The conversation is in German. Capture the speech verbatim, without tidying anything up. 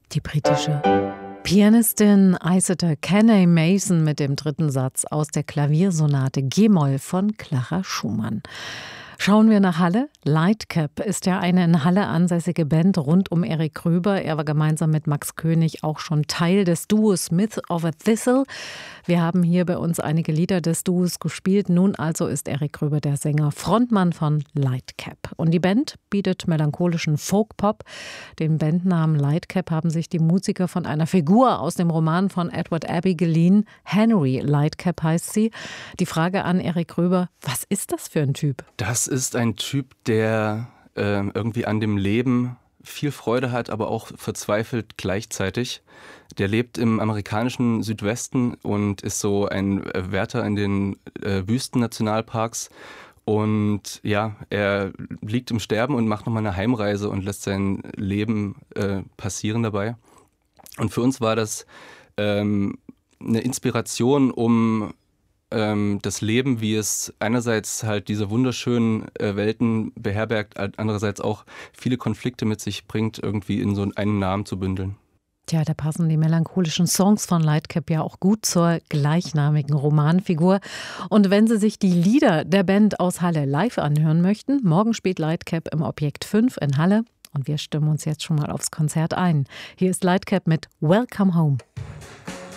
Die britische Pianistin Iceta Kenney Mason mit dem dritten Satz aus der Klaviersonate G-Moll von Clara Schumann. Schauen wir nach Halle. Lightcap ist ja eine in Halle ansässige Band rund um Erik Gröber. Er war gemeinsam mit Max König auch schon Teil des Duos Myth of a Thistle. Wir haben hier bei uns einige Lieder des Duos gespielt. Nun also ist Erik Gröber der Sänger, Frontmann von Lightcap. Und die Band bietet melancholischen Folk-Pop. Den Bandnamen Lightcap haben sich die Musiker von einer Figur aus dem Roman von Edward Abbey geliehen. Henry Lightcap heißt sie. Die Frage an Erik Gröber, was ist das für ein Typ? Das ist ein Typ, der äh, irgendwie an dem Leben viel Freude hat, aber auch verzweifelt gleichzeitig. Der lebt im amerikanischen Südwesten und ist so ein Wärter in den äh, Wüstennationalparks. Und ja, er liegt im Sterben und macht nochmal eine Heimreise und lässt sein Leben äh, passieren dabei. Und für uns war das ähm, eine Inspiration, um das Leben, wie es einerseits halt diese wunderschönen äh, Welten beherbergt, andererseits auch viele Konflikte mit sich bringt, irgendwie in so einen Namen zu bündeln. Tja, da passen die melancholischen Songs von Lightcap ja auch gut zur gleichnamigen Romanfigur. Und wenn Sie sich die Lieder der Band aus Halle live anhören möchten, morgen spielt Lightcap im Objekt fünf in Halle. Und wir stimmen uns jetzt schon mal aufs Konzert ein. Hier ist Lightcap mit Welcome Home.